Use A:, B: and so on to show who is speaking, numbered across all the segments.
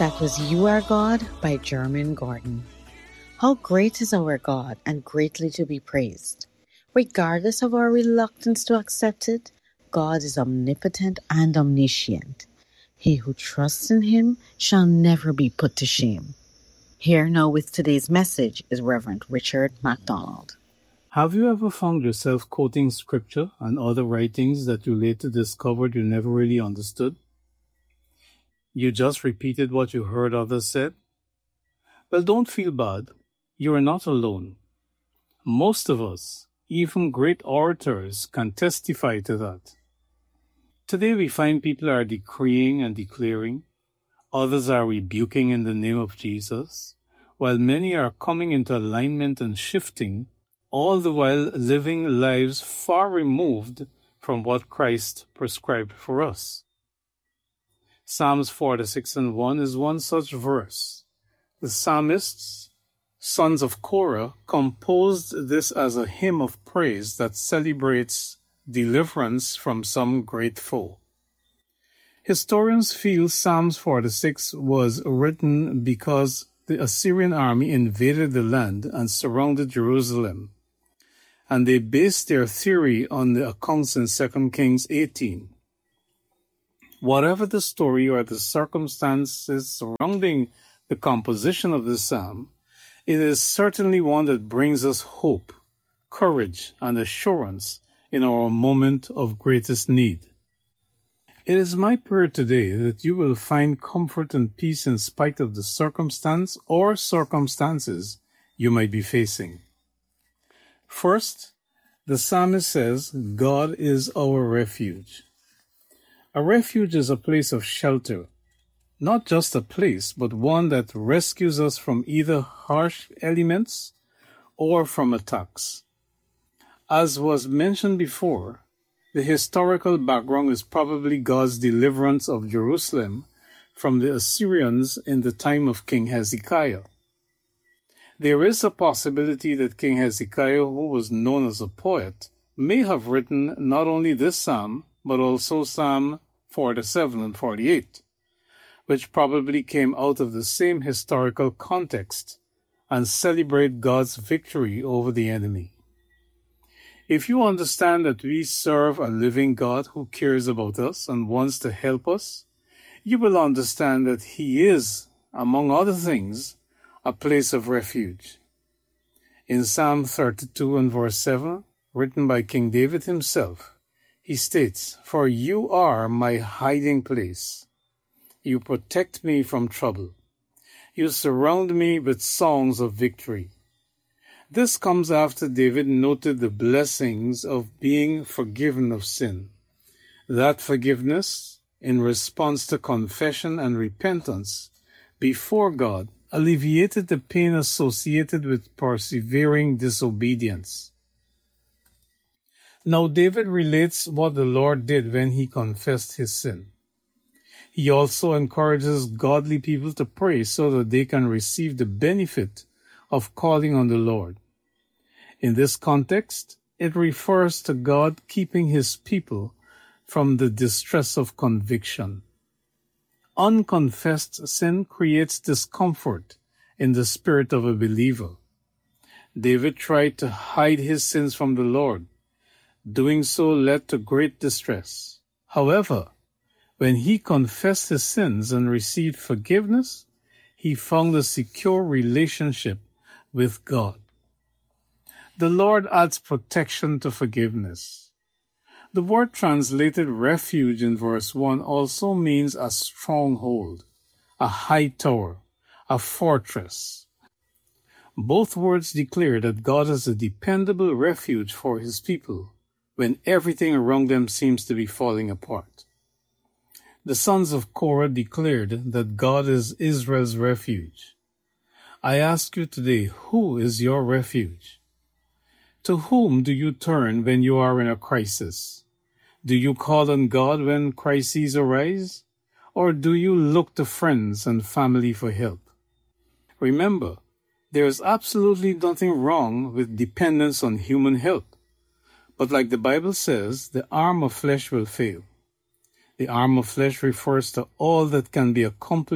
A: That was You Are God by Jermaine Gordon. How great is our God and greatly to be praised. Regardless of our reluctance to accept it, God is omnipotent and omniscient. He who trusts in him shall never be put to shame. Here now with today's message is Reverend Richard MacDonald.
B: Have you ever found yourself quoting scripture and other writings that you later discovered you never really understood? You just repeated what you heard others said? Well, don't feel bad. You are not alone. Most of us, even great orators, can testify to that. Today we find people are decreeing and declaring. Others are rebuking in the name of Jesus, while many are coming into alignment and shifting, all the while living lives far removed from what Christ prescribed for us. Psalms 46:1 is one such verse. The psalmists, sons of Korah, composed this as a hymn of praise that celebrates deliverance from some great foe. Historians feel Psalms 46 was written because the Assyrian army invaded the land and surrounded Jerusalem, and they based their theory on the accounts in 2 Kings 18. Whatever the story or the circumstances surrounding the composition of the psalm, it is certainly one that brings us hope, courage, and assurance in our moment of greatest need. It is my prayer today that you will find comfort and peace in spite of the circumstance or circumstances you might be facing. First, the psalmist says, God is our refuge. A refuge is a place of shelter, not just a place, but one that rescues us from either harsh elements or from attacks. As was mentioned before, the historical background is probably God's deliverance of Jerusalem from the Assyrians in the time of King Hezekiah. There is a possibility that King Hezekiah, who was known as a poet, may have written not only this psalm, but also Psalm 47 and 48, which probably came out of the same historical context and celebrate God's victory over the enemy. If you understand that we serve a living God who cares about us and wants to help us, you will understand that He is, among other things, a place of refuge. In Psalm 32 and verse 7, written by King David himself, he states, "For you are my hiding place. You protect me from trouble. You surround me with songs of victory." This comes after David noted the blessings of being forgiven of sin. That forgiveness, in response to confession and repentance before God, alleviated the pain associated with persevering disobedience. Now David relates what the Lord did when he confessed his sin. He also encourages godly people to pray so that they can receive the benefit of calling on the Lord. In this context, it refers to God keeping his people from the distress of conviction. Unconfessed sin creates discomfort in the spirit of a believer. David tried to hide his sins from the Lord. Doing so led to great distress. However, when he confessed his sins and received forgiveness, he found a secure relationship with God. The Lord adds protection to forgiveness. The word translated refuge in verse 1 also means a stronghold, a high tower, a fortress. Both words declare that God is a dependable refuge for his people when everything around them seems to be falling apart. The sons of Korah declared that God is Israel's refuge. I ask you today, who is your refuge? To whom do you turn when you are in a crisis? Do you call on God when crises arise? Or do you look to friends and family for help? Remember, there is absolutely nothing wrong with dependence on human help. But like the Bible says, the arm of flesh will fail. The arm of flesh refers to all that can be accomplished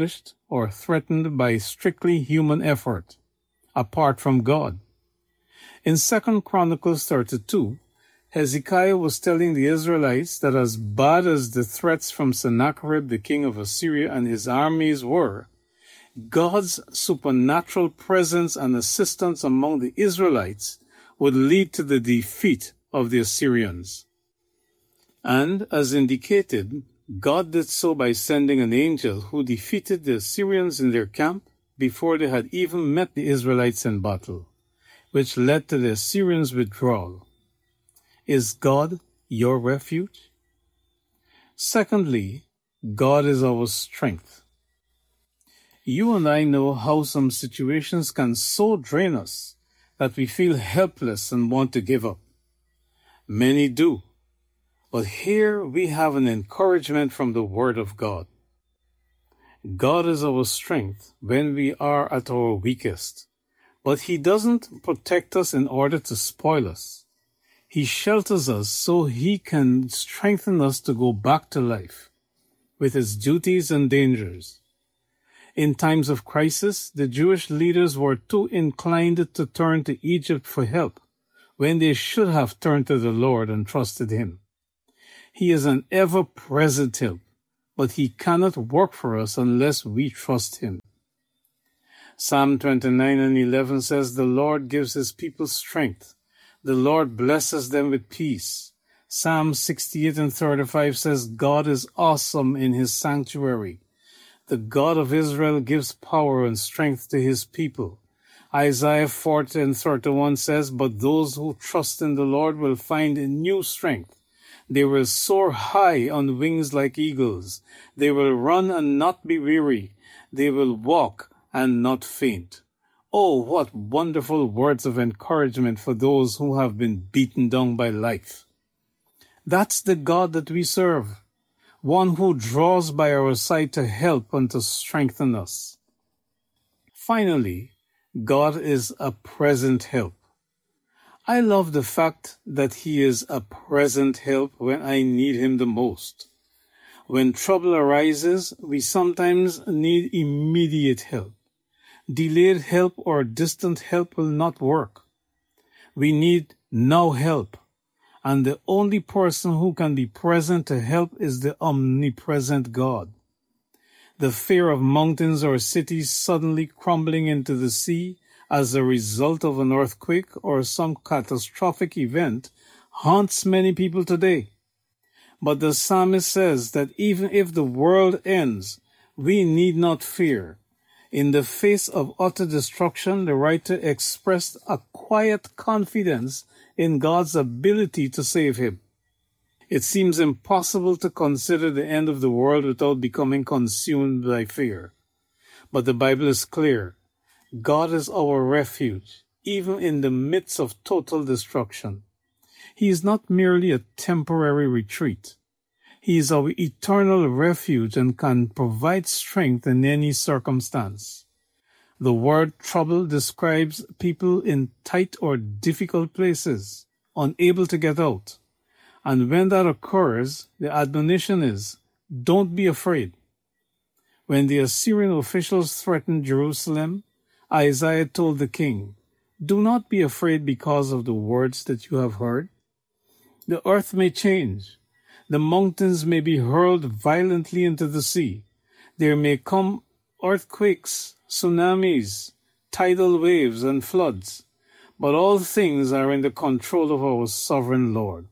B: or threatened by strictly human effort, apart from God. In 2 Chronicles 32, Hezekiah was telling the Israelites that as bad as the threats from Sennacherib, the king of Assyria, and his armies were, God's supernatural presence and assistance among the Israelites would lead to the defeat of the Assyrians. And, as indicated, God did so by sending an angel who defeated the Assyrians in their camp before they had even met the Israelites in battle, which led to the Assyrians' withdrawal. Is God your refuge? Secondly, God is our strength. You and I know how some situations can so drain us that we feel helpless and want to give up. Many do. But here we have an encouragement from the Word of God. God is our strength when we are at our weakest, but He doesn't protect us in order to spoil us. He shelters us so He can strengthen us to go back to life with its duties and dangers. In times of crisis, the Jewish leaders were too inclined to turn to Egypt for help when they should have turned to the Lord and trusted Him. He is an ever-present help, but He cannot work for us unless we trust Him. Psalm 29:11 says, "The Lord gives His people strength. The Lord blesses them with peace." Psalm 68:35 says, "God is awesome in His sanctuary. The God of Israel gives power and strength to His people." Isaiah 40:31 says, "But those who trust in the Lord will find a new strength. They will soar high on wings like eagles. They will run and not be weary. They will walk and not faint." Oh, what wonderful words of encouragement for those who have been beaten down by life. That's the God that we serve, one who draws by our side to help and to strengthen us. Finally, God is a present help. I love the fact that He is a present help when I need Him the most. When trouble arises, we sometimes need immediate help. Delayed help or distant help will not work. We need now help, and the only person who can be present to help is the omnipresent God. The fear of mountains or cities suddenly crumbling into the sea as a result of an earthquake or some catastrophic event haunts many people today. But the psalmist says that even if the world ends, we need not fear. In the face of utter destruction, the writer expressed a quiet confidence in God's ability to save him. It seems impossible to consider the end of the world without becoming consumed by fear. But the Bible is clear. God is our refuge, even in the midst of total destruction. He is not merely a temporary retreat. He is our eternal refuge and can provide strength in any circumstance. The word trouble describes people in tight or difficult places, unable to get out. And when that occurs, the admonition is, don't be afraid. When the Assyrian officials threatened Jerusalem, Isaiah told the king, "Do not be afraid because of the words that you have heard. The earth may change. The mountains may be hurled violently into the sea. There may come earthquakes, tsunamis, tidal waves, and floods. But all things are in the control of our sovereign Lord."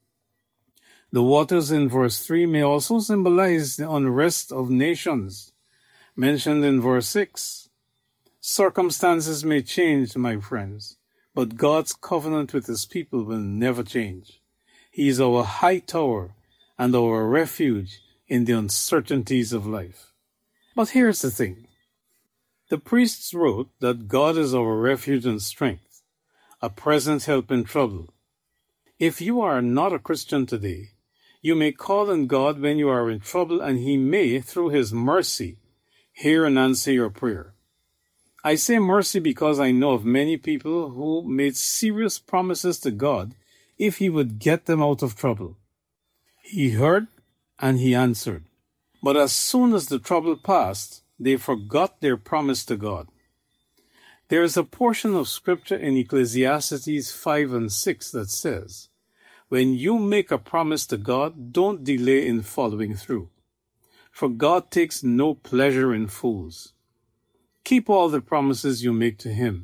B: The waters in verse 3 may also symbolize the unrest of nations, mentioned in verse 6. Circumstances may change, my friends, but God's covenant with His people will never change. He is our high tower and our refuge in the uncertainties of life. But here's the thing. The priests wrote that God is our refuge and strength, a present help in trouble. If you are not a Christian today, you may call on God when you are in trouble, and He may, through His mercy, hear and answer your prayer. I say mercy because I know of many people who made serious promises to God if He would get them out of trouble. He heard and He answered. But as soon as the trouble passed, they forgot their promise to God. There is a portion of scripture in Ecclesiastes 5 and 6 that says, when you make a promise to God, don't delay in following through. For God takes no pleasure in fools. Keep all the promises you make to Him.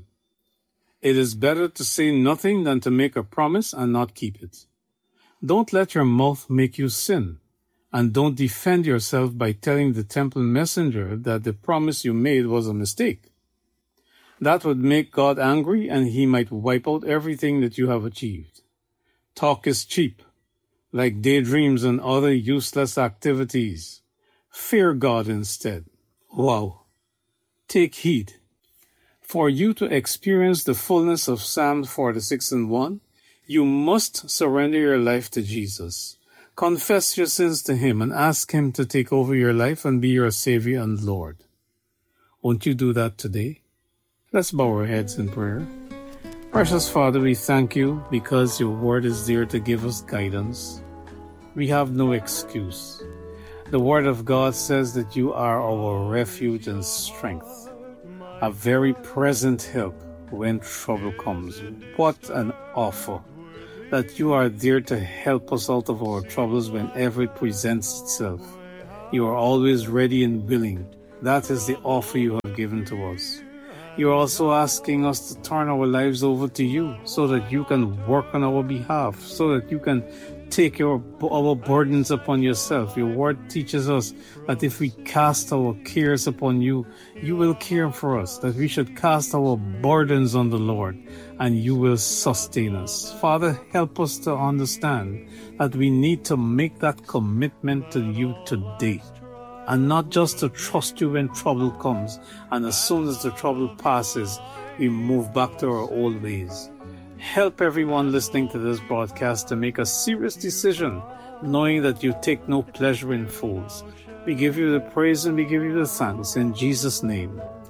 B: It is better to say nothing than to make a promise and not keep it. Don't let your mouth make you sin, and don't defend yourself by telling the temple messenger that the promise you made was a mistake. That would make God angry, and He might wipe out everything that you have achieved. Talk is cheap, like daydreams and other useless activities. Fear God instead. Wow! Take heed. For you to experience the fullness of Psalm 46 and 1, you must surrender your life to Jesus. Confess your sins to Him and ask Him to take over your life and be your Savior and Lord. Won't you do that today? Let's bow our heads in prayer. Precious Father, we thank you because your word is there to give us guidance. We have no excuse. The word of God says that you are our refuge and strength, a very present help when trouble comes. What an offer that you are there to help us out of our troubles whenever it presents itself. You are always ready and willing. That is the offer you have given to us. You are also asking us to turn our lives over to you so that you can work on our behalf, so that you can take our burdens upon yourself. Your word teaches us that if we cast our cares upon you, you will care for us, that we should cast our burdens on the Lord, and you will sustain us. Father, help us to understand that we need to make that commitment to you today, and not just to trust you when trouble comes, and as soon as the trouble passes, we move back to our old ways. Help everyone listening to this broadcast to make a serious decision, knowing that you take no pleasure in fools. We give you the praise and we give you the thanks in Jesus' name.